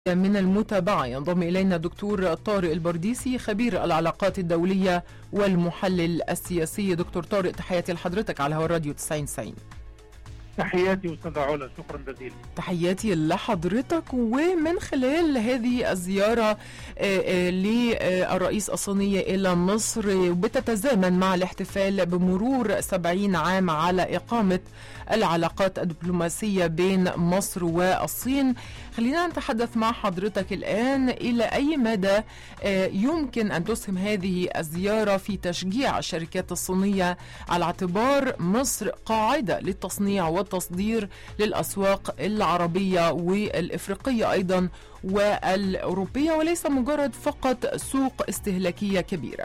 من المتابعة ينضم إلينا دكتور طارق البرديسي خبير العلاقات الدولية والمحلل السياسي. دكتور طارق، تحياتي لحضرتك على هوا الراديو 9090. تحياتي أستاذ علا، شكرا جزيلا. تحياتي لحضرتك. ومن خلال هذه الزيارة للرئيس الصيني إلى مصر بتتزامن مع الاحتفال بمرور 70 عام على إقامة العلاقات الدبلوماسية بين مصر والصين، خلينا نتحدث مع حضرتك الآن إلى أي مدى يمكن أن تسهم هذه الزيارة في تشجيع الشركات الصينية على اعتبار مصر قاعدة للتصنيع والتصدير للأسواق العربية والإفريقية أيضا والأوروبية، وليس مجرد فقط سوق استهلاكية كبيرة.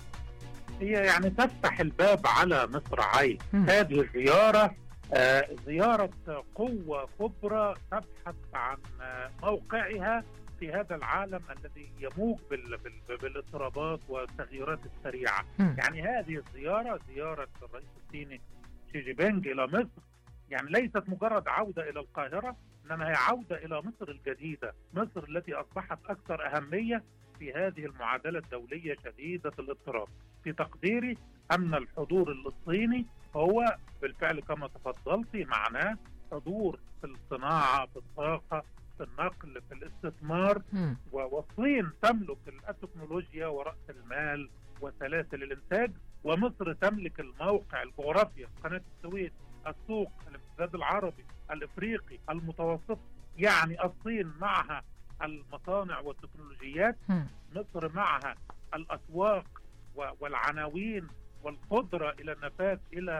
هي يعني تفتح الباب على مصراعين. هذه الزيارة زيارة قوة كبرى تبحث عن موقعها في هذا العالم الذي يموج بالاضطرابات والتغييرات السريعة. يعني هذه الزيارة، زيارة الرئيس الصيني شي جي بينغ إلى مصر، يعني ليست مجرد عودة إلى القاهرة، إنما هي عودة إلى مصر الجديدة، مصر التي أصبحت أكثر أهمية في هذه المعادلة الدولية شديدة الاضطراب. في تقديري أن الحضور الصيني هو بالفعل كما تفضلت معناه حضور في الصناعة، في الطاقة، في النقل، في الاستثمار. والصين تملك التكنولوجيا ورأس المال وسلاسل الإنتاج، ومصر تملك الموقع، الجغرافيا، قناة السويس، السوق، الامتداد العربي، الإفريقي، المتوسط. يعني الصين معها المصانع والتكنولوجيات، مصر معها الأسواق والعناوين والقدرة إلى النفاذ إلى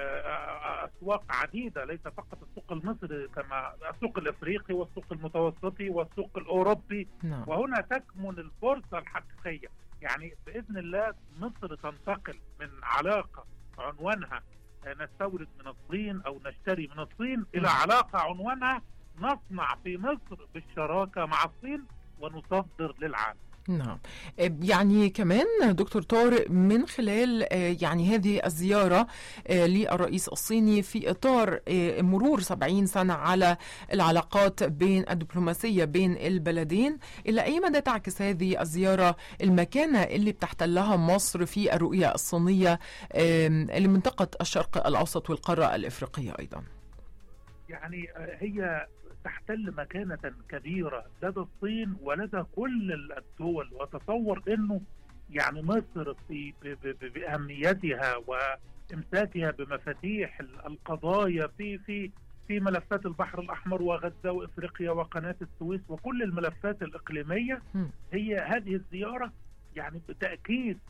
أسواق عديدة، ليس فقط السوق المصري كما السوق الإفريقي والسوق المتوسطي والسوق الأوروبي. وهنا تكمن الفرصة الحقيقية. يعني بإذن الله مصر تنتقل من علاقة عنوانها نستورد من الصين أو نشتري من الصين إلى علاقة عنوانها نصنع في مصر بالشراكة مع الصين ونصدر للعالم. نعم، يعني كمان دكتور طارق من خلال يعني هذه الزيارة للرئيس الصيني في إطار مرور 70 سنة على العلاقات بين الدبلوماسية بين البلدين، إلى أي مدى تعكس هذه الزيارة المكانة اللي بتحتلها مصر في الرؤية الصينية لمنطقة الشرق الأوسط والقارة الإفريقية أيضا؟ يعني هي تحتل مكانة كبيرة لدى الصين ولدى كل الدول، وتصور انه يعني مصر بأهميتها وامساكها بمفاتيح القضايا في ملفات البحر الأحمر وغزة وإفريقيا وقناة السويس وكل الملفات الإقليمية. هي هذه الزيارة يعني بتأكيد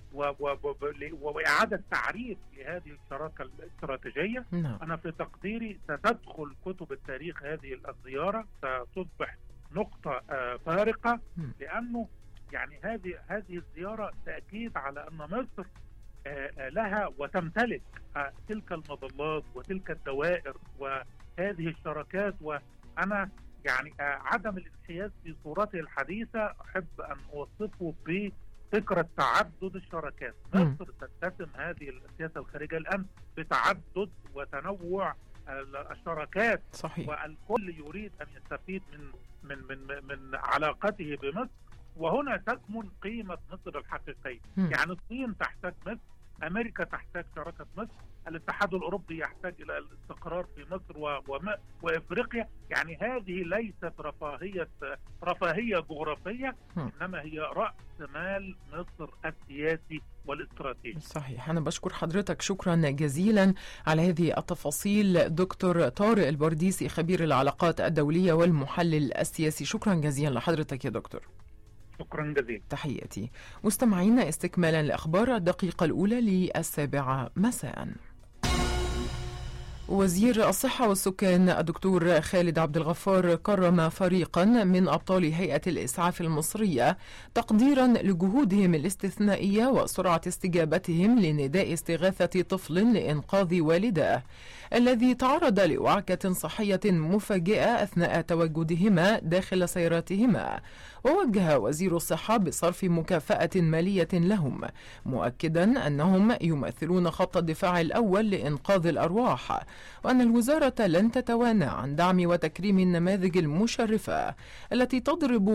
وإعادة تعريف لهذه الشراكة الاستراتيجية. أنا في تقديري ستدخل كتب التاريخ هذه الزيارة، ستصبح نقطة فارقة، لأنه يعني هذه الزيارة تأكيد على أن مصر لها وتمتلك تلك المظلات وتلك الدوائر وهذه الشراكات. وأنا يعني عدم الانحياز في صورته الحديثة أحب أن أوصفه فكرة تعدد الشراكات. مصر تتسم هذه السياسة الخارجية الآن بتعدد وتنوع الشراكات. صحيح. والكل يريد أن يستفيد من علاقته بمصر، وهنا تكمن قيمة مصر الحقيقية. يعني الصين تحتاج مصر، أمريكا تحتاج شراكة مصر، الاتحاد الأوروبي يحتاج إلى الاستقرار في مصر وإفريقيا. يعني هذه ليست رفاهية جغرافية، إنما هي رأس مال مصر السياسي والاستراتيجي. صحيح. أنا بشكر حضرتك شكرا جزيلا على هذه التفاصيل دكتور طارق البرديسي خبير العلاقات الدولية والمحلل السياسي. شكرا جزيلا لحضرتك يا دكتور. شكرا جزيلا. تحياتي. مستمعينا، استكمالا لأخبار الدقيقة الأولى للسابعة مساء. وزير الصحة والسكان الدكتور خالد عبد الغفار كرم فريقا من أبطال هيئة الإسعاف المصرية تقديرا لجهودهم الاستثنائية وسرعة استجابتهم لنداء استغاثة طفل لإنقاذ والداه الذي تعرض لوعكة صحية مفاجئة أثناء تواجدهما داخل سياراتهما. ووجه وزير الصحة بصرف مكافأة مالية لهم، مؤكدا أنهم يمثلون خط الدفاع الأول لإنقاذ الأرواح، وأن الوزارة لن تتوانى عن دعم وتكريم النماذج المشرفة التي تضرب